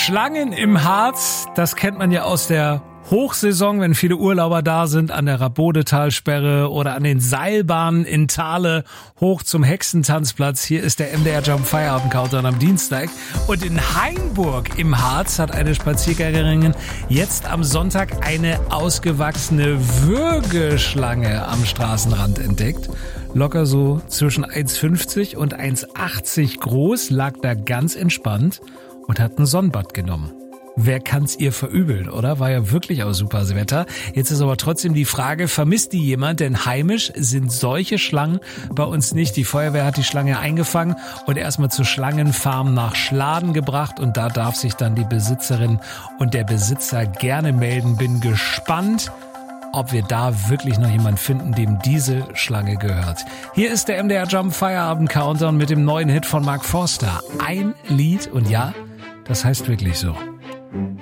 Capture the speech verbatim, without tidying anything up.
Schlangen im Harz, das kennt man ja aus der Hochsaison, wenn viele Urlauber da sind, an der Rabodetalsperre oder an den Seilbahnen in Thale hoch zum Hexentanzplatz. Hier ist der M D R Jump Feierabend Countdown am Dienstag. Und in Hainburg im Harz hat eine Spaziergängerin jetzt am Sonntag eine ausgewachsene Würgeschlange am Straßenrand entdeckt. Locker so zwischen eins fünfzig und eins achtzig groß, lag da ganz entspannt und hat ein Sonnenbad genommen. Wer kann's ihr verübeln, oder? War ja wirklich auch super Wetter. Jetzt ist aber trotzdem die Frage, vermisst die jemand? Denn heimisch sind solche Schlangen bei uns nicht. Die Feuerwehr hat die Schlange eingefangen und erstmal zur Schlangenfarm nach Schladen gebracht. Und da darf sich dann die Besitzerin und der Besitzer gerne melden. Bin gespannt, ob wir da wirklich noch jemanden finden, dem diese Schlange gehört. Hier ist der M D R Jump Feierabend Countdown mit dem neuen Hit von Mark Forster. Ein Lied und ja, das heißt wirklich so.